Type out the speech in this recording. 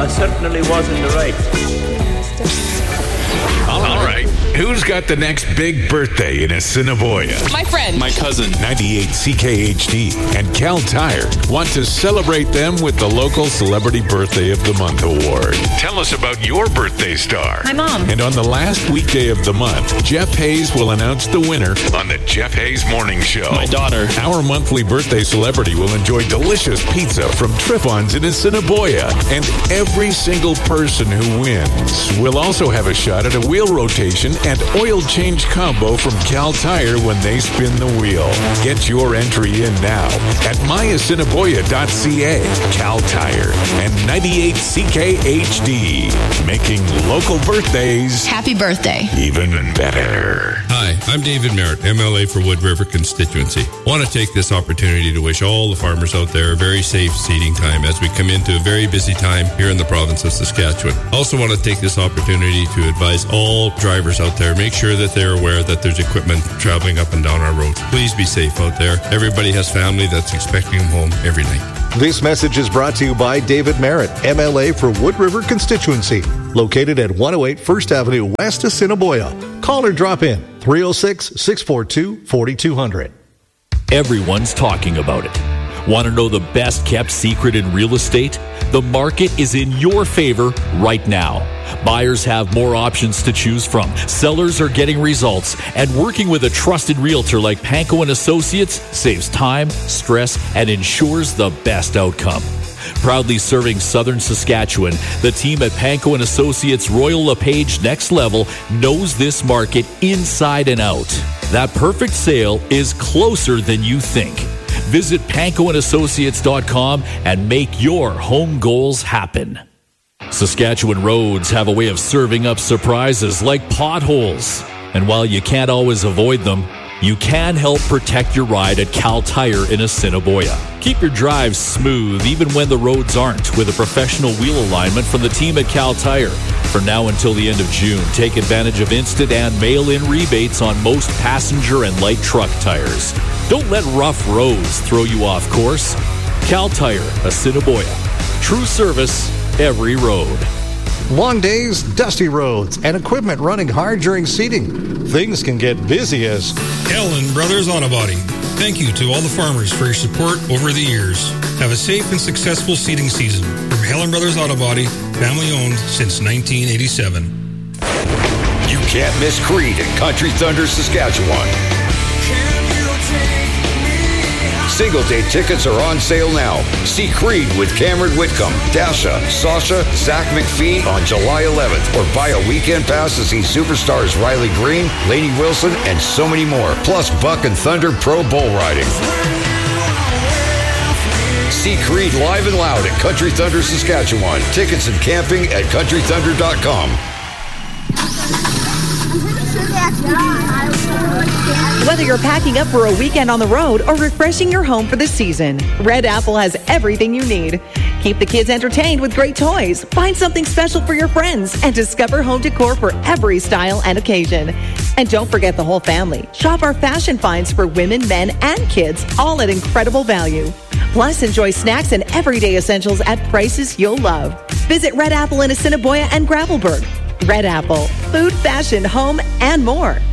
I certainly was in the right. All right. Who's got the next big birthday in Assiniboia? My friend. My cousin. 98 CKHD and Cal Tire want to celebrate them with the local Celebrity Birthday of the Month Award. Tell us about your birthday star. My mom. And on the last weekday of the month, Jeff Hayes will announce the winner on the Jeff Hayes Morning Show. My daughter. Our monthly birthday celebrity will enjoy delicious pizza from Trifons in Assiniboia. And every single person who wins will also have a shot at a wheel rotation and oil change combo from Cal Tire when they spin the wheel. Get your entry in now at myassiniboia.ca. Cal Tire and 98 CKHD, making local birthdays Happy birthday. even better. Hi, I'm David Merritt, MLA for Wood River constituency. I want to take this opportunity to wish all the farmers out there a very safe seeding time as we come into a very busy time here in the province of Saskatchewan. I also want to take this opportunity to advise all drivers out there, make sure that they're aware that there's equipment traveling up and down our roads. Please be safe out there. Everybody has family that's expecting them home every night. This message is brought to you by David Merritt, MLA for Wood River constituency, located at 108 First Avenue West, Assiniboia. Call or drop in 306-642-4200. Everyone's talking about it. Want to know the best kept secret in real estate? The market is in your favor right now. Buyers have more options to choose from. Sellers are getting results. And working with a trusted realtor like Panko & Associates saves time, stress, and ensures the best outcome. Proudly serving Southern Saskatchewan, the team at Panko & Associates Royal LePage Next Level knows this market inside and out. That perfect sale is closer than you think. Visit pankoandassociates.com and make your home goals happen. Saskatchewan roads have a way of serving up surprises like potholes. And while you can't always avoid them, you can help protect your ride at Cal Tire in Assiniboia. Keep your drives smooth even when the roads aren't with a professional wheel alignment from the team at Cal Tire. From now until the end of June, take advantage of instant and mail-in rebates on most passenger and light truck tires. Don't let rough roads throw you off course. Cal Tire, Assiniboia. True service, every road. Long days, dusty roads, and equipment running hard during seeding. Things can get busy as Helen Brothers Auto Body. Thank you to all the farmers for your support over the years. Have a safe and successful seeding season. From Helen Brothers Auto Body, family owned since 1987. You can't miss Creed at Country Thunder, Saskatchewan. Single-day tickets are on sale now. See Creed with Cameron Whitcomb, Dasha, Sasha, Zach McPhee on July 11th. Or buy a weekend pass to see superstars Riley Green, Lainey Wilson, and so many more. Plus Buck and Thunder Pro Bull Riding. See Creed live and loud at Country Thunder, Saskatchewan. Tickets and camping at countrythunder.com. Whether you're packing up for a weekend on the road or refreshing your home for the season, Red Apple has everything you need. Keep the kids entertained with great toys, find something special for your friends, and discover home decor for every style and occasion. And don't forget the whole family. Shop our fashion finds for women, men, and kids, all at incredible value. Plus, enjoy snacks and everyday essentials at prices you'll love. Visit Red Apple in Assiniboia and Gravelburg. Red Apple, food, fashion, home, and more.